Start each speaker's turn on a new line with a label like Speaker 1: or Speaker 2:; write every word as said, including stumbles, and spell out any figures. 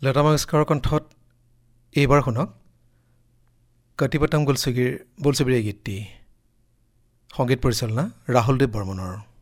Speaker 1: লতা মংগেশকাৰৰ কণ্ঠত এইবাৰ শুনক কটি পতং বোলছবিৰ বোলছবিৰ এই গীতটি। সংগীত পৰিচালনা ৰাহুল দেৱ বৰ্মনৰ।